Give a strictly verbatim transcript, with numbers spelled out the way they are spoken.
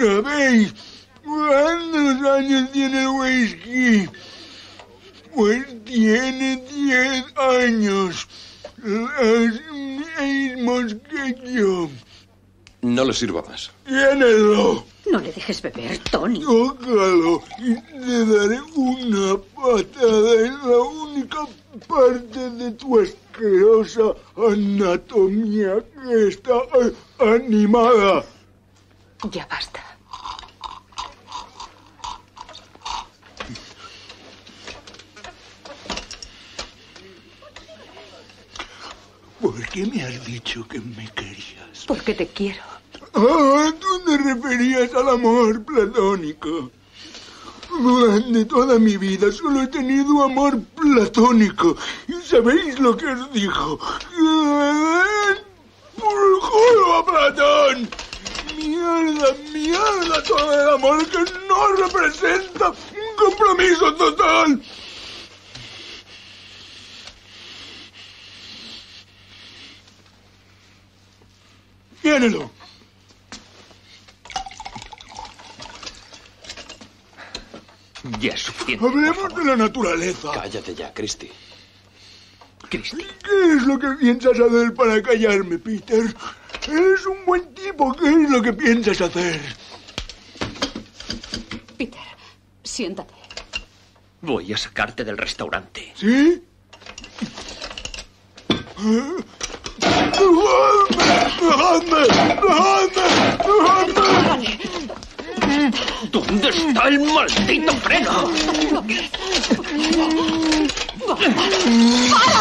¿Sabéis cuántos años tiene el whisky? Pues tiene diez años. Los mismos que yo. No le sirva más. ¡Tiénelo! No le dejes beber, Tony. Tócalo y te daré una patada en la única parte de tu asquerosa anatomía que está animada. Ya basta. ¿Por qué me has dicho que me querías? Porque te quiero. Ah, tú te referías al amor platónico. Durante toda mi vida solo he tenido amor platónico. ¿Y sabéis lo que os dijo? ¡Por juro a Platón! ¡Mierda, mierda todo el amor que no representa un compromiso total! ¡Tiénelo! Ya es suficiente. Hablemos de la naturaleza. Cállate ya, Christy. Christy. ¿Qué es lo que piensas hacer para callarme, Peter? Eres un buen tipo. ¿Qué es lo que piensas hacer? Peter, siéntate. Voy a sacarte del restaurante. ¿Sí? ¡Dejadme! ¡Dejadme! ¡Dejadme! ¿Dónde está el maldito freno? ¡Para!